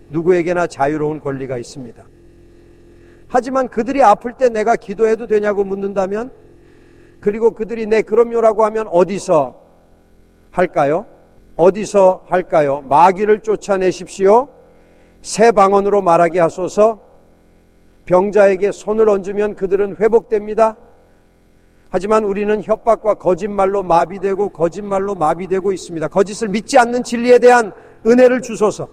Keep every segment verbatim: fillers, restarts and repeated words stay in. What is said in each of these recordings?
누구에게나 자유로운 권리가 있습니다. 하지만 그들이 아플 때 내가 기도해도 되냐고 묻는다면, 그리고 그들이 네 그럼요라고 하면 어디서 할까요? 어디서 할까요? 마귀를 쫓아내십시오. 새 방언으로 말하게 하소서. 병자에게 손을 얹으면 그들은 회복됩니다. 하지만 우리는 협박과 거짓말로 마비되고 거짓말로 마비되고 있습니다. 거짓을 믿지 않는 진리에 대한 은혜를 주소서.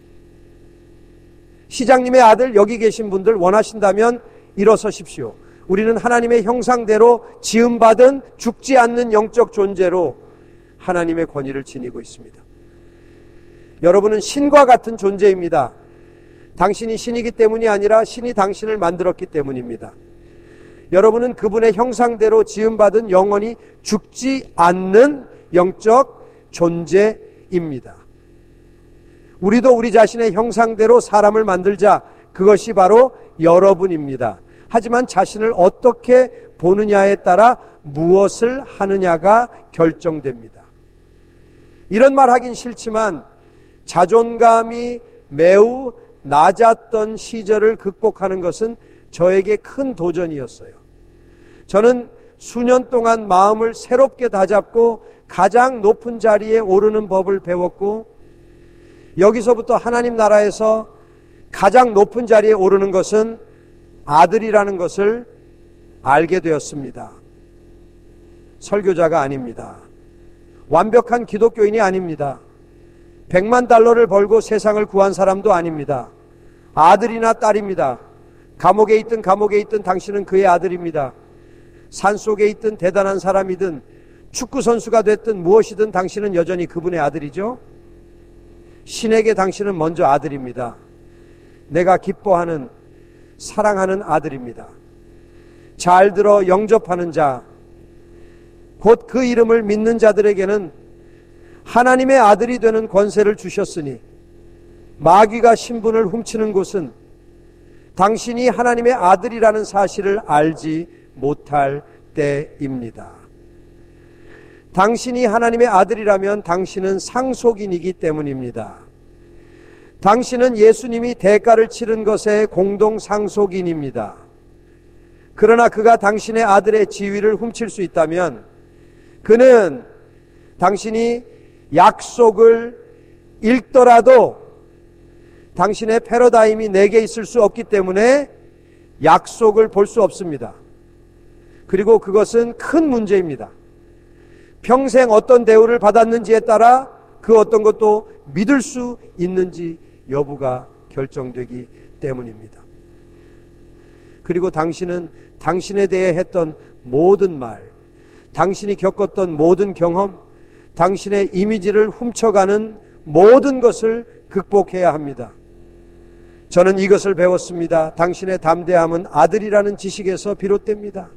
시장님의 아들 여기 계신 분들 원하신다면 일어서십시오. 우리는 하나님의 형상대로 지음받은 죽지 않는 영적 존재로 하나님의 권위를 지니고 있습니다. 여러분은 신과 같은 존재입니다. 당신이 신이기 때문이 아니라 신이 당신을 만들었기 때문입니다. 여러분은 그분의 형상대로 지음받은 영원히 죽지 않는 영적 존재입니다. 우리도 우리 자신의 형상대로 사람을 만들자. 그것이 바로 여러분입니다. 하지만 자신을 어떻게 보느냐에 따라 무엇을 하느냐가 결정됩니다. 이런 말 하긴 싫지만 자존감이 매우 낮았던 시절을 극복하는 것은 저에게 큰 도전이었어요. 저는 수년 동안 마음을 새롭게 다잡고 가장 높은 자리에 오르는 법을 배웠고, 여기서부터 하나님 나라에서 가장 높은 자리에 오르는 것은 아들이라는 것을 알게 되었습니다. 설교자가 아닙니다. 완벽한 기독교인이 아닙니다. 백만 달러를 벌고 세상을 구한 사람도 아닙니다. 아들이나 딸입니다. 감옥에 있든 감옥에 있든 당신은 그의 아들입니다. 산속에 있든 대단한 사람이든 축구선수가 됐든 무엇이든 당신은 여전히 그분의 아들이죠. 신에게 당신은 먼저 아들입니다. 내가 기뻐하는, 사랑하는 아들입니다. 잘 들어 영접하는 자, 곧 그 이름을 믿는 자들에게는 하나님의 아들이 되는 권세를 주셨으니 마귀가 신분을 훔치는 곳은 당신이 하나님의 아들이라는 사실을 알지 못할 때입니다. 당신이 하나님의 아들이라면 당신은 상속인이기 때문입니다. 당신은 예수님이 대가를 치른 것의 공동 상속인입니다. 그러나 그가 당신의 아들의 지위를 훔칠 수 있다면 그는 당신이 약속을 읽더라도 당신의 패러다임이 내게 있을 수 없기 때문에 약속을 볼 수 없습니다. 그리고 그것은 큰 문제입니다. 평생 어떤 대우를 받았는지에 따라 그 어떤 것도 믿을 수 있는지 여부가 결정되기 때문입니다. 그리고 당신은 당신에 대해 했던 모든 말, 당신이 겪었던 모든 경험, 당신의 이미지를 훔쳐가는 모든 것을 극복해야 합니다. 저는 이것을 배웠습니다. 당신의 담대함은 아들이라는 지식에서 비롯됩니다.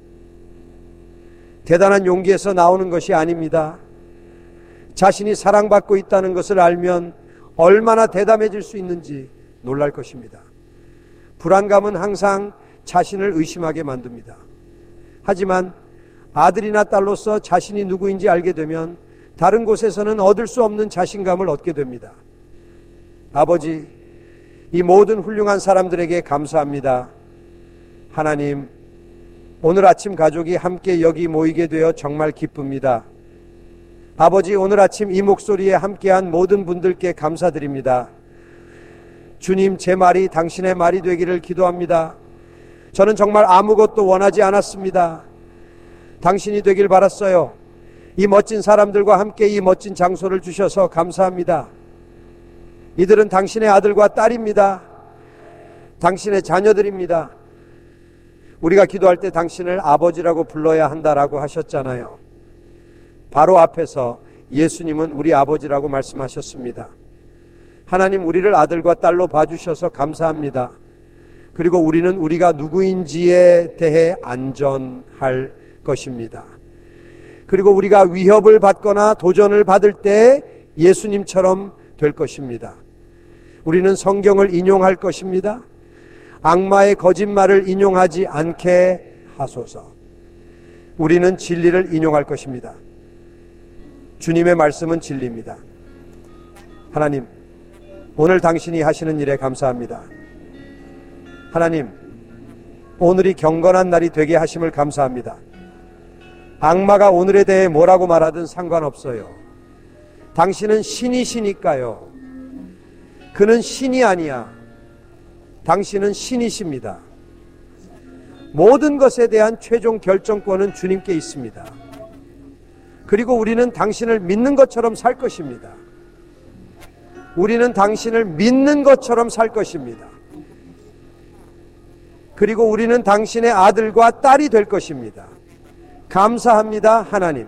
대단한 용기에서 나오는 것이 아닙니다. 자신이 사랑받고 있다는 것을 알면 얼마나 대담해질 수 있는지 놀랄 것입니다. 불안감은 항상 자신을 의심하게 만듭니다. 하지만 아들이나 딸로서 자신이 누구인지 알게 되면 다른 곳에서는 얻을 수 없는 자신감을 얻게 됩니다. 아버지, 이 모든 훌륭한 사람들에게 감사합니다. 하나님, 오늘 아침 가족이 함께 여기 모이게 되어 정말 기쁩니다. 아버지, 오늘 아침 이 목소리에 함께한 모든 분들께 감사드립니다. 주님, 제 말이 당신의 말이 되기를 기도합니다. 저는 정말 아무것도 원하지 않았습니다. 당신이 되길 바랐어요. 이 멋진 사람들과 함께 이 멋진 장소를 주셔서 감사합니다. 이들은 당신의 아들과 딸입니다. 당신의 자녀들입니다. 우리가 기도할 때 당신을 아버지라고 불러야 한다라고 하셨잖아요. 바로 앞에서 예수님은 우리 아버지라고 말씀하셨습니다. 하나님, 우리를 아들과 딸로 봐주셔서 감사합니다. 그리고 우리는 우리가 누구인지에 대해 안전할 것입니다. 그리고 우리가 위협을 받거나 도전을 받을 때 예수님처럼 될 것입니다. 우리는 성경을 인용할 것입니다. 악마의 거짓말을 인용하지 않게 하소서. 우리는 진리를 인용할 것입니다. 주님의 말씀은 진리입니다. 하나님, 오늘 당신이 하시는 일에 감사합니다. 하나님, 오늘이 경건한 날이 되게 하심을 감사합니다. 악마가 오늘에 대해 뭐라고 말하든 상관없어요. 당신은 신이시니까요. 그는 신이 아니야. 당신은 신이십니다. 모든 것에 대한 최종 결정권은 주님께 있습니다. 그리고 우리는 당신을 믿는 것처럼 살 것입니다. 우리는 당신을 믿는 것처럼 살 것입니다. 그리고 우리는 당신의 아들과 딸이 될 것입니다. 감사합니다, 하나님.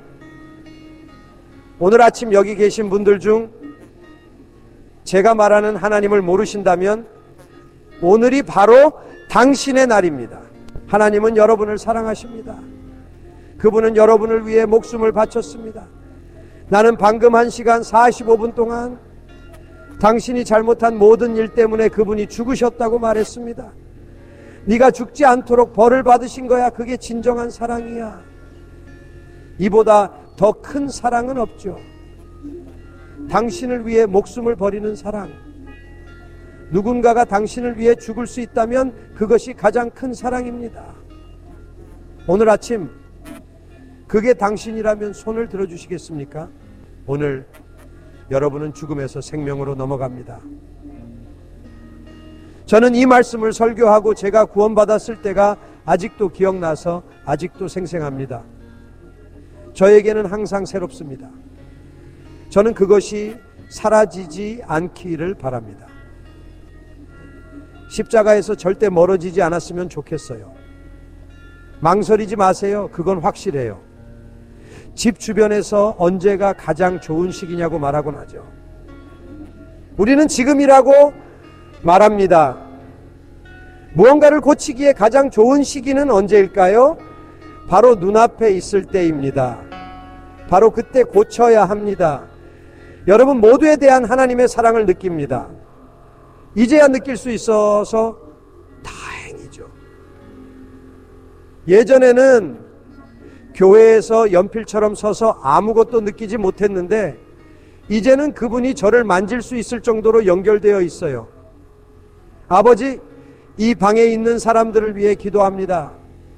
오늘 아침 여기 계신 분들 중 제가 말하는 하나님을 모르신다면 오늘이 바로 당신의 날입니다. 하나님은 여러분을 사랑하십니다. 그분은 여러분을 위해 목숨을 바쳤습니다. 나는 방금 한 시간 사십오 분 동안 당신이 잘못한 모든 일 때문에 그분이 죽으셨다고 말했습니다. 네가 죽지 않도록 벌을 받으신 거야. 그게 진정한 사랑이야. 이보다 더 큰 사랑은 없죠. 당신을 위해 목숨을 버리는 사랑. 누군가가 당신을 위해 죽을 수 있다면 그것이 가장 큰 사랑입니다. 오늘 아침 그게 당신이라면 손을 들어주시겠습니까? 오늘 여러분은 죽음에서 생명으로 넘어갑니다. 저는 이 말씀을 설교하고 제가 구원받았을 때가 아직도 기억나서 아직도 생생합니다. 저에게는 항상 새롭습니다. 저는 그것이 사라지지 않기를 바랍니다. 십자가에서 절대 멀어지지 않았으면 좋겠어요. 망설이지 마세요. 그건 확실해요. 집 주변에서 언제가 가장 좋은 시기냐고 말하곤 하죠. 우리는 지금이라고 말합니다. 무언가를 고치기에 가장 좋은 시기는 언제일까요? 바로 눈앞에 있을 때입니다. 바로 그때 고쳐야 합니다. 여러분 모두에 대한 하나님의 사랑을 느낍니다. 이제야 느낄 수 있어서 다행이죠. 예전에는 교회에서 연필처럼 서서 아무것도 느끼지 못했는데 이제는 그분이 저를 만질 수 있을 정도로 연결되어 있어요. 아버지, 이 방에 있는 사람들을 위해 기도합니다.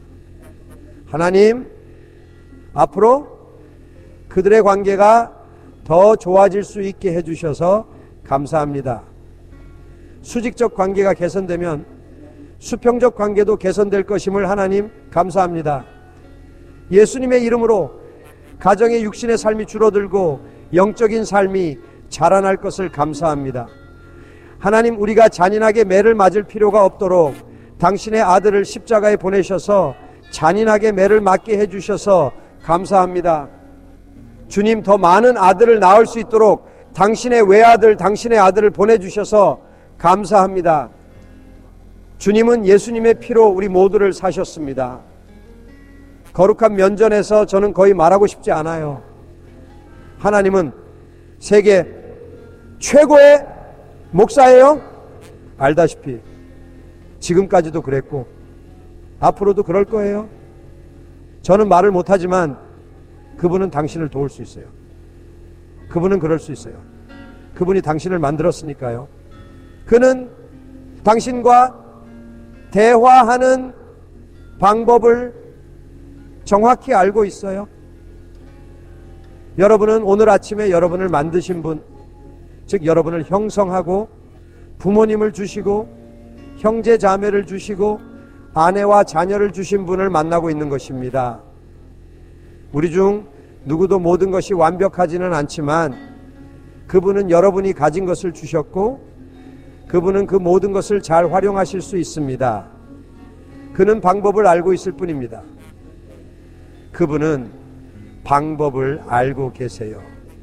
하나님, 앞으로 그들의 관계가 더 좋아질 수 있게 해주셔서 감사합니다. 수직적 관계가 개선되면 수평적 관계도 개선될 것임을 하나님 감사합니다. 예수님의 이름으로 가정의 육신의 삶이 줄어들고 영적인 삶이 자라날 것을 감사합니다. 하나님, 우리가 잔인하게 매를 맞을 필요가 없도록 당신의 아들을 십자가에 보내셔서 잔인하게 매를 맞게 해주셔서 감사합니다. 주님, 더 많은 아들을 낳을 수 있도록 당신의 외아들, 당신의 아들을 보내주셔서 감사합니다. 주님은 예수님의 피로 우리 모두를 사셨습니다. 거룩한 면전에서 저는 거의 말하고 싶지 않아요. 하나님은 세계 최고의 목사예요. 알다시피 지금까지도 그랬고 앞으로도 그럴 거예요. 저는 말을 못하지만 그분은 당신을 도울 수 있어요. 그분은 그럴 수 있어요. 그분이 당신을 만들었으니까요. 그는 당신과 대화하는 방법을 정확히 알고 있어요. 여러분은 오늘 아침에 여러분을 만드신 분, 즉 여러분을 형성하고 부모님을 주시고 형제 자매를 주시고 아내와 자녀를 주신 분을 만나고 있는 것입니다. 우리 중 누구도 모든 것이 완벽하지는 않지만 그분은 여러분이 가진 것을 주셨고 그분은 그 모든 것을 잘 활용하실 수 있습니다. 그는 방법을 알고 있을 뿐입니다. 그분은 방법을 알고 계세요.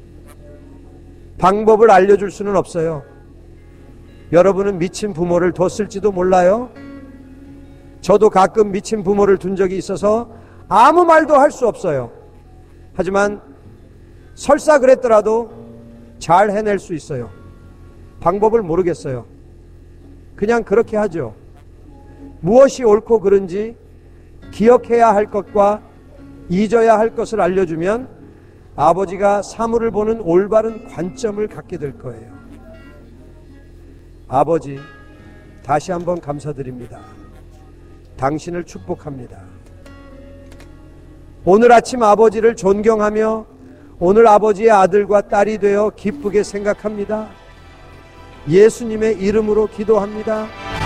방법을 알려줄 수는 없어요. 여러분은 미친 부모를 뒀을지도 몰라요. 저도 가끔 미친 부모를 둔 적이 있어서 아무 말도 할 수 없어요. 하지만 설사 그랬더라도 잘 해낼 수 있어요. 방법을 모르겠어요. 그냥 그렇게 하죠. 무엇이 옳고 그른지 기억해야 할 것과 잊어야 할 것을 알려주면 아버지가 사물을 보는 올바른 관점을 갖게 될 거예요. 아버지, 다시 한번 감사드립니다. 당신을 축복합니다. 오늘 아침 아버지를 존경하며 오늘 아버지의 아들과 딸이 되어 기쁘게 생각합니다. 예수님의 이름으로 기도합니다.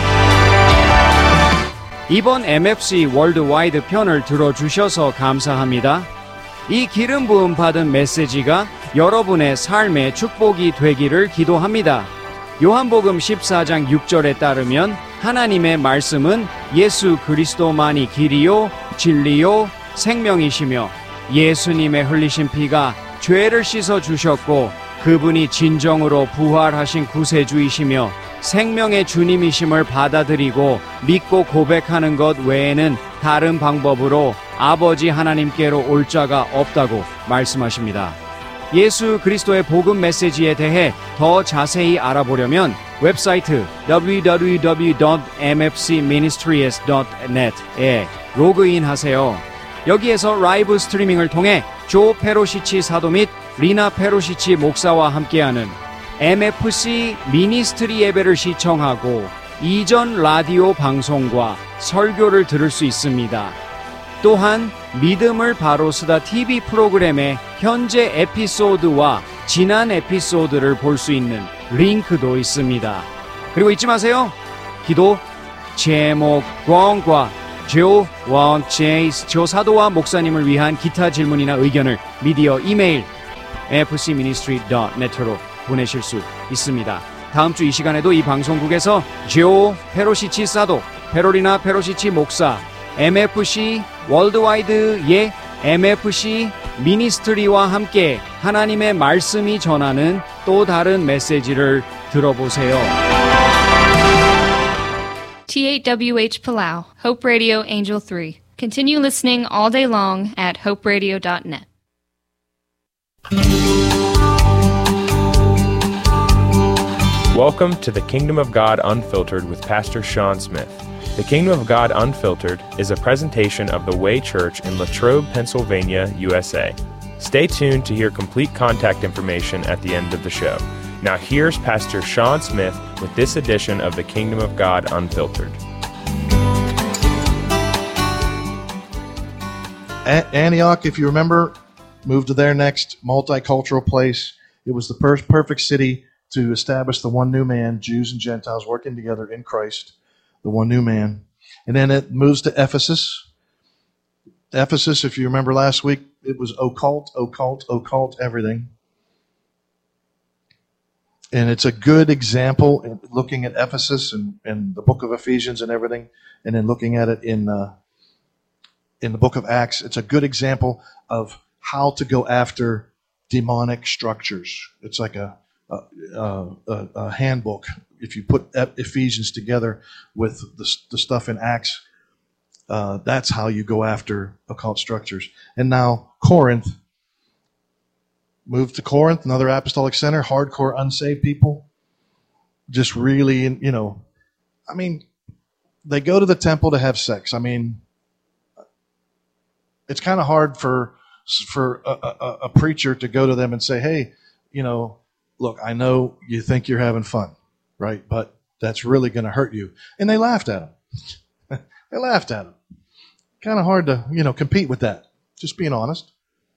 이번 엠에프씨 월드와이드 편을 들어주셔서 감사합니다. 이 기름 부음 받은 메시지가 여러분의 삶의 축복이 되기를 기도합니다. 요한복음 십사 장 육 절에 따르면 하나님의 말씀은 예수 그리스도만이 길이요 진리요 생명이시며 예수님의 흘리신 피가 죄를 씻어 주셨고 그분이 진정으로 부활하신 구세주이시며 생명의 주님이심을 받아들이고 믿고 고백하는 것 외에는 다른 방법으로 아버지 하나님께로 올 자가 없다고 말씀하십니다. 예수 그리스도의 복음 메시지에 대해 더 자세히 알아보려면 웹사이트 더블유 더블유 더블유 닷 엠에프씨 미니스트리스 닷 넷에 로그인하세요. 여기에서 라이브 스트리밍을 통해 조 페로시치 사도 및 리나 페로시치 목사와 함께하는 엠에프씨 미니스트리 예배를 시청하고 이전 라디오 방송과 설교를 들을 수 있습니다. 또한 믿음을 바로 쓰다 티비 프로그램의 현재 에피소드와 지난 에피소드를 볼 수 있는 링크도 있습니다. 그리고 잊지 마세요. 기도 제목 광과 조 원제이스 조사도와 목사님을 위한 기타 질문이나 의견을 미디어 이메일 엠에프씨 미니스트리 닷 넷으로 보내실 수 있습니다. 다음 주 이 시간에도 이 방송국에서 조 페로시치 사도, 페로리나 페로시치 목사, 엠에프씨 월드와이드의 엠에프씨 미니스트리와 함께 하나님의 말씀이 전하는 또 다른 메시지를 들어보세요. T eight W H Palau, Hope Radio Angel three. Continue listening all day long at hope radio dot net. Welcome to the Kingdom of God Unfiltered with Pastor Sean Smith. The Kingdom of God Unfiltered is a presentation of the Way Church in Latrobe, Pennsylvania, U S A. Stay tuned to hear complete contact information at the end of the show. Now here's Pastor Sean Smith with this edition of the Kingdom of God Unfiltered. A- Antioch, if you remember, moved to their next multicultural place. It was the per- perfect city to establish the one new man, Jews and Gentiles working together in Christ, the one new man. And then it moves to Ephesus. Ephesus, if you remember last week, it was occult, occult, occult, everything. And it's a good example in looking at Ephesus and, and the book of Ephesians and everything, and then looking at it in uh, in the book of Acts. It's a good example of how to go after demonic structures. It's like a a, a, a handbook. If you put Ephesians together with the, the stuff in Acts, uh, that's how you go after occult structures. And now Corinth. Moved to Corinth, another apostolic center, hardcore unsaved people. Just really, you know, I mean, they go to the temple to have sex. I mean, it's kind of hard for for a, a, a preacher to go to them and say, hey, you know, look, I know you think you're having fun, right? But that's really going to hurt you. And they laughed at him. They laughed at him. Kind of hard to, you know, compete with that. Just being honest.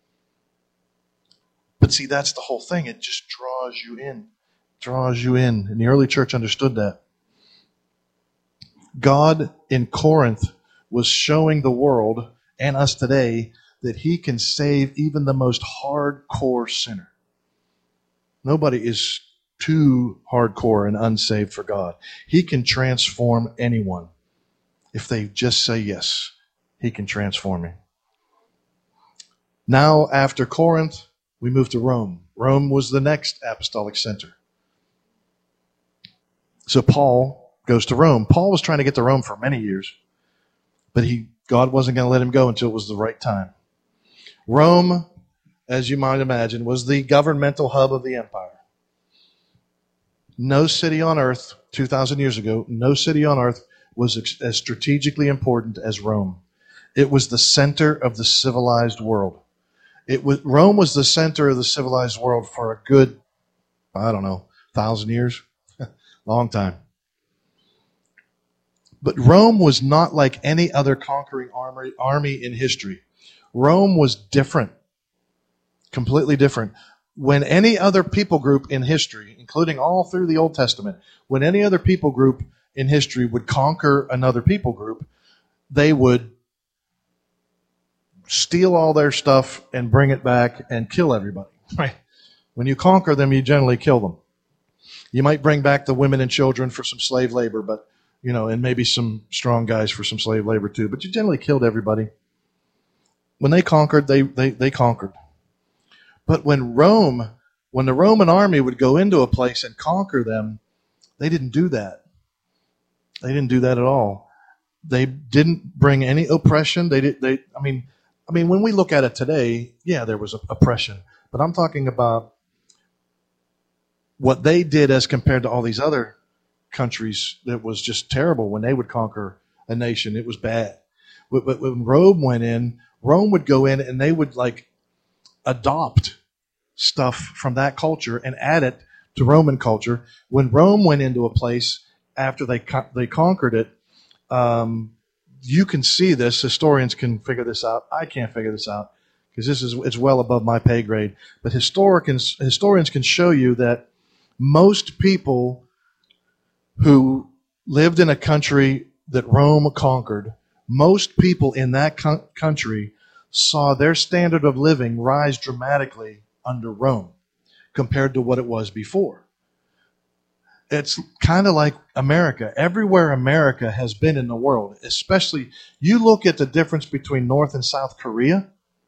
But see, that's the whole thing. It just draws you in. Draws you in. And the early church understood that. God in Corinth was showing the world and us today that He can save even the most hardcore sinner. Nobody is too hardcore and unsaved for God. He can transform anyone. If they just say yes, He can transform you. Now, after Corinth, we moved to Rome. Rome was the next apostolic center. So Paul goes to Rome. Paul was trying to get to Rome for many years, but he God wasn't going to let him go until it was the right time. Rome, as you might imagine, was the governmental hub of the empire. No city on earth, two thousand years ago, no city on earth was as strategically important as Rome. It was the center of the civilized world. It was, Rome was the center of the civilized world for a good, I don't know, thousand years. Long time. But Rome was not like any other conquering army, army in history. Rome was different. Completely different. When any other people group in history, including all through the Old Testament, when any other people group in history would conquer another people group, they would steal all their stuff and bring it back and kill everybody. Right? When you conquer them, you generally kill them. You might bring back the women and children for some slave labor, but you know, and maybe some strong guys for some slave labor too. But you generally killed everybody. When they conquered, they they, they conquered. But when Rome, when the Roman army would go into a place and conquer them, they didn't do that. They didn't do that at all. They didn't bring any oppression. They did. They. I mean, I mean, when we look at it today, yeah, there was oppression. But I'm talking about what they did as compared to all these other countries. That was just terrible. When they would conquer a nation, it was bad. But when Rome went in, Rome would go in and they would like adopt stuff from that culture and add it to Roman culture. When Rome went into a place after they they conquered it, um, you can see this. Historians can figure this out. I can't figure this out because this is it's well above my pay grade. But historians historians can show you that most people who lived in a country that Rome conquered, most people in that co- country saw their standard of living rise dramatically under Rome compared to what it was before. It's kind of like America. Everywhere America has been in the world, especially, you look at the difference between North and South Korea,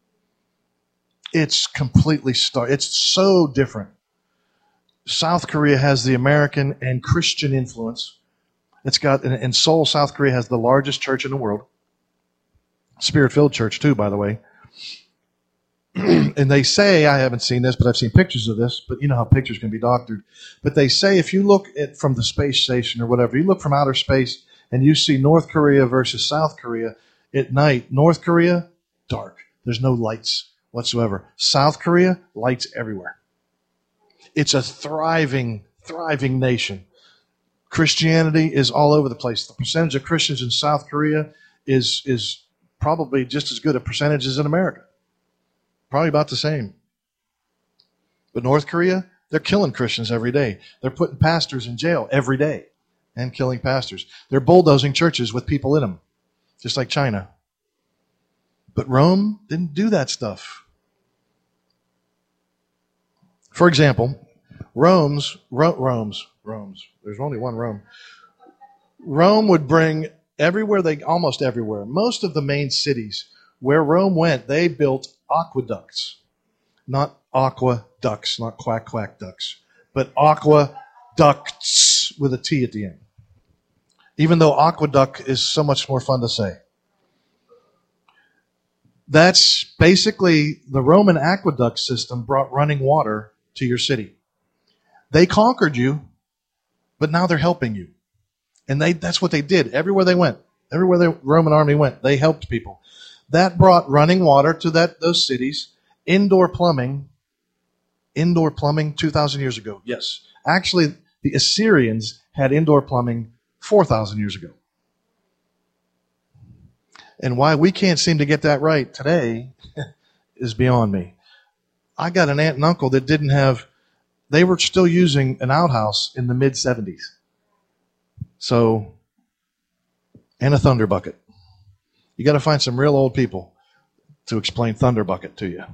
it's completely stark. It's so different. South Korea has the American and Christian influence. It's got, in Seoul, South Korea has the largest church in the world. Spirit-filled church too, by the way. And they say, I haven't seen this, but I've seen pictures of this, but you know how pictures can be doctored. But they say if you look at from the space station or whatever, you look from outer space and you see North Korea versus South Korea at night, North Korea, dark. There's no lights whatsoever. South Korea, lights everywhere. It's a thriving, thriving nation. Christianity is all over the place. The percentage of Christians in South Korea is is probably just as good a percentage as in America. Probably about the same. But North Korea, they're killing Christians every day. They're putting pastors in jail every day and killing pastors. They're bulldozing churches with people in them, just like China. But Rome didn't do that stuff. For example, Rome's, Ro- Rome's, Rome's, there's only one Rome. Rome would bring everywhere they, almost everywhere, most of the main cities where Rome went, they built aqueducts. Not aqua ducks, not quack quack ducks, but aqueducts with a T at the end. Even though aqueduct is so much more fun to say. That's basically the Roman aqueduct system brought running water to your city. They conquered you, but now they're helping you. And they that's what they did everywhere they went. Everywhere the Roman army went, they helped people. That brought running water to that those cities, indoor plumbing, indoor plumbing two thousand years ago. Yes. Actually, the Assyrians had indoor plumbing four thousand years ago. And why we can't seem to get that right today is beyond me. I got an aunt and uncle that didn't have, they were still using an outhouse in the mid seventies. So, and a thunder bucket. You got to find some real old people to explain thunder bucket to you.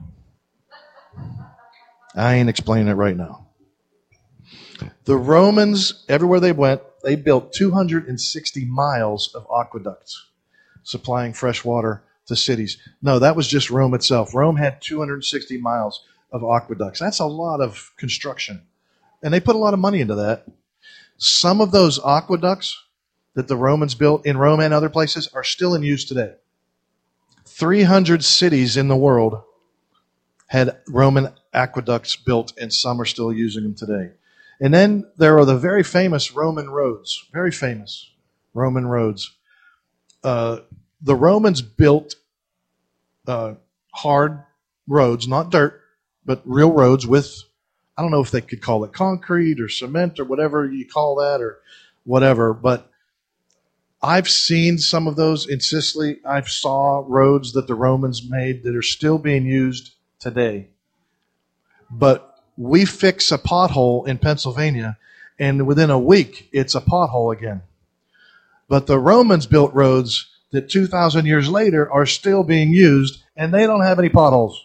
I ain't explaining it right now. The Romans, everywhere they went, they built two hundred sixty miles of aqueducts, supplying fresh water to cities. No, that was just Rome itself. Rome had two hundred sixty miles of aqueducts. That's a lot of construction. And they put a lot of money into that. Some of those aqueducts that the Romans built in Rome and other places are still in use today. three hundred cities in the world had Roman aqueducts built, and some are still using them today. And then there are the very famous Roman roads, very famous Roman roads. Uh, the Romans built uh, hard roads, not dirt, but real roads with I don't know if they could call it concrete or cement or whatever you call that or whatever, but I've seen some of those in Sicily. I've saw roads that the Romans made that are still being used today. But we fix a pothole in Pennsylvania, and within a week, it's a pothole again. But the Romans built roads that two thousand years later are still being used, and they don't have any potholes.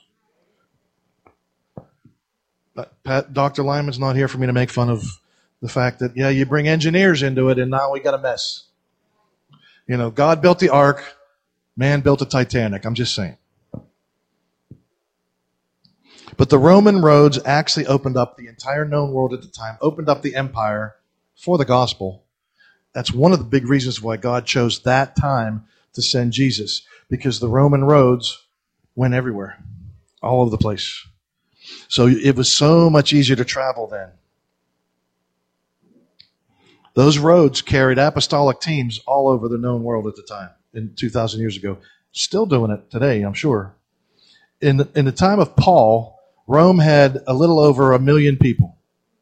But Pat, Doctor Lyman's not here for me to make fun of the fact that, yeah, you bring engineers into it, and now we got a mess. You know, God built the ark, man built the Titanic. I'm just saying. But the Roman roads actually opened up the entire known world at the time, opened up the empire for the gospel. That's one of the big reasons why God chose that time to send Jesus, because the Roman roads went everywhere, all over the place. So it was so much easier to travel then. Those roads carried apostolic teams all over the known world at the time, in two thousand years ago. Still doing it today, I'm sure. In the, in the time of Paul, Rome had a little over a million people.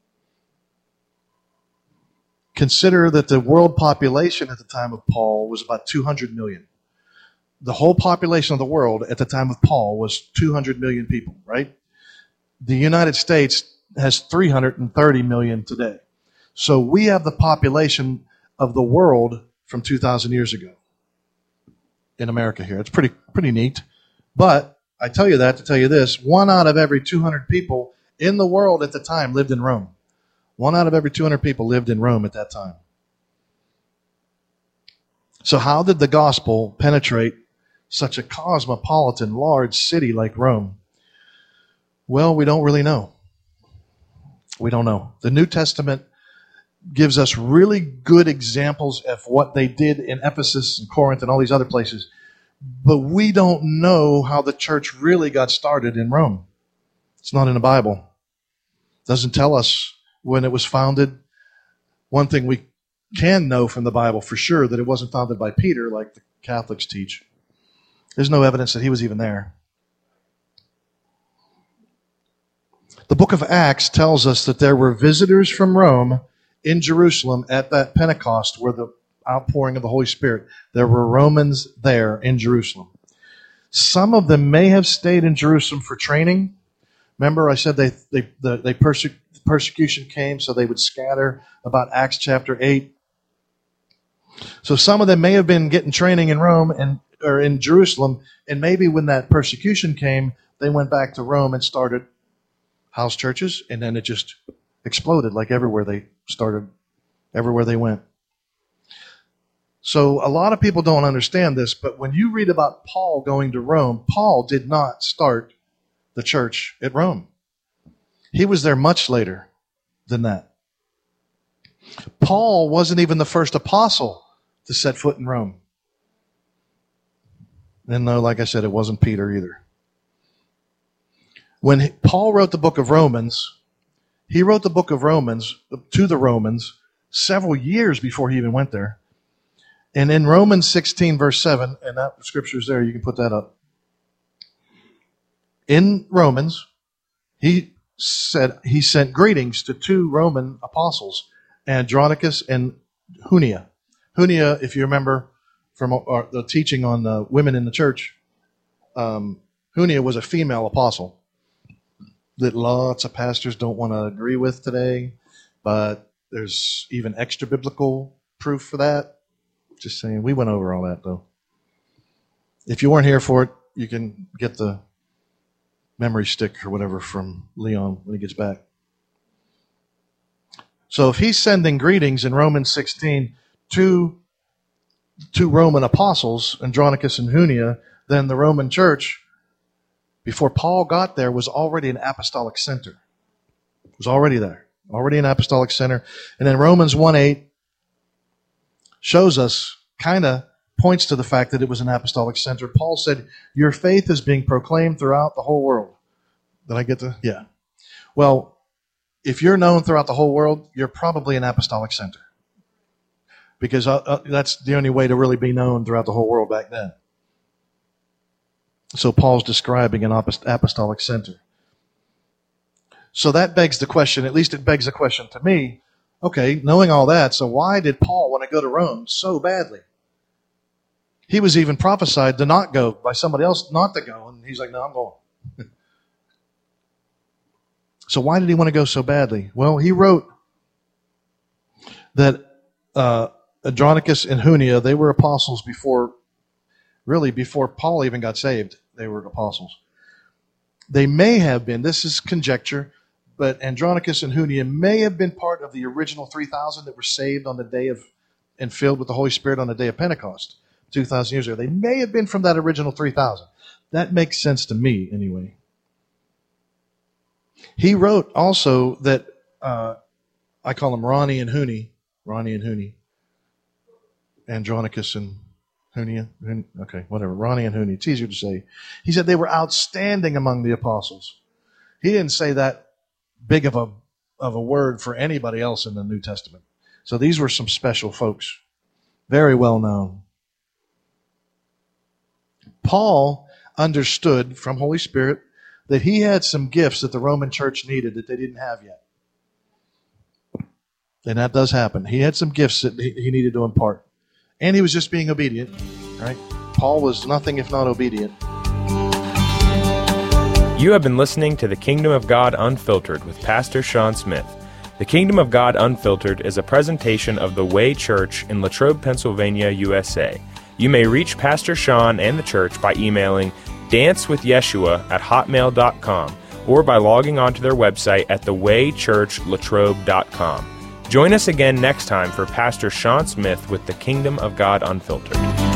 Consider that the world population at the time of Paul was about two hundred million. The whole population of the world at the time of Paul was two hundred million people, right? The United States has three hundred thirty million today. So we have the population of the world from two thousand years ago in America here. It's pretty pretty neat. But I tell you that to tell you this. One out of every two hundred people in the world at the time lived in Rome. One out of every two hundred people lived in Rome at that time. So how did the gospel penetrate such a cosmopolitan, large city like Rome? Well, we don't really know. We don't know. The New Testament gives us really good examples of what they did in Ephesus and Corinth and all these other places. But we don't know how the church really got started in Rome. It's not in the Bible. It doesn't tell us when it was founded. One thing we can know from the Bible for sure, that it wasn't founded by Peter like the Catholics teach. There's no evidence that he was even there. The book of Acts tells us that there were visitors from Rome in Jerusalem at that Pentecost where the outpouring of the Holy Spirit. There were Romans there in Jerusalem. Some of them may have stayed in Jerusalem for training. Remember, I said they they the, they perse- persecution came, so they would scatter. About Acts chapter eight. So some of them may have been getting training in Rome and or in Jerusalem, and maybe when that persecution came, they went back to Rome and started house churches, and then it just exploded like everywhere they started, everywhere they went. So a lot of people don't understand this, but when you read about Paul going to Rome, Paul did not start the church at Rome. He was there much later than that. Paul wasn't even the first apostle to set foot in Rome. And no, like I said, it wasn't Peter either. When Paul wrote the book of Romans, he wrote the book of Romans to the Romans several years before he even went there. And in Romans sixteen, verse seven, and that scripture's there, you can put that up. In Romans, he said he sent greetings to two Roman apostles, Andronicus and Junia. Junia, if you remember from our, the teaching on the women in the church, um, Junia was a female apostle that lots of pastors don't want to agree with today, but there's even extra biblical proof for that. Just saying, we went over all that, though. If you weren't here for it, you can get the memory stick or whatever from Leon when he gets back. So if he's sending greetings in Romans sixteen to two Roman apostles, Andronicus and Junia, then the Roman church, before Paul got there, was already an apostolic center. It was already there. Already an apostolic center. And then Romans one eight shows us, kind of points to the fact that it was an apostolic center. Paul said, your faith is being proclaimed throughout the whole world. Did I get to? Yeah. Well, if you're known throughout the whole world, you're probably an apostolic center. Because uh, uh, that's the only way to really be known throughout the whole world back then. So Paul's describing an apostolic center. So that begs the question, at least it begs the question to me, okay, knowing all that, so why did Paul want to go to Rome so badly? He was even prophesied to not go by somebody else, not to go, and he's like, no, I'm going. So why did he want to go so badly? Well, he wrote that uh, Andronicus and Junia, they were apostles before, really before Paul even got saved, they were apostles. They may have been, this is conjecture, but Andronicus and Junia may have been part of the original three thousand that were saved on the day of, and filled with the Holy Spirit on the day of Pentecost, two thousand years ago. They may have been from that original three thousand. That makes sense to me, anyway. He wrote also that, uh, I call them Ronnie and Huni, Ronnie and Huni, Andronicus and Junia, okay, whatever, Ronnie and Huni, it's easier to say. He said they were outstanding among the apostles. He didn't say that big of a of a word for anybody else in the New Testament. So these were some special folks, very well known. Paul understood from Holy Spirit that he had some gifts that the Roman church needed that they didn't have yet. And that does happen. He had some gifts that he needed to impart. And he was just being obedient, right? Paul was nothing if not obedient. You have been listening to The Kingdom of God Unfiltered with Pastor Sean Smith. The Kingdom of God Unfiltered is a presentation of the Way Church in Latrobe, Pennsylvania, U S A. You may reach Pastor Sean and the church by emailing dancewithyeshua at hotmail dot com or by logging onto their website at the way church latrobe dot com. Join us again next time for Pastor Sean Smith with The Kingdom of God Unfiltered.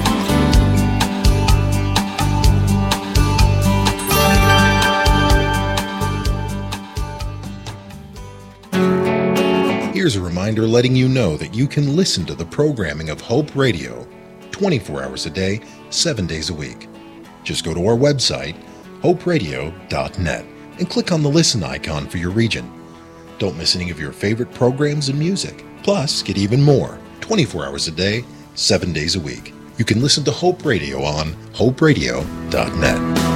Here's a reminder letting you know that you can listen to the programming of Hope Radio twenty-four hours a day, seven days a week. Just go to our website, hope radio dot net, and click on the listen icon for your region. Don't miss any of your favorite programs and music. Plus, get even more, twenty-four hours a day, seven days a week. You can listen to Hope Radio on hope radio dot net.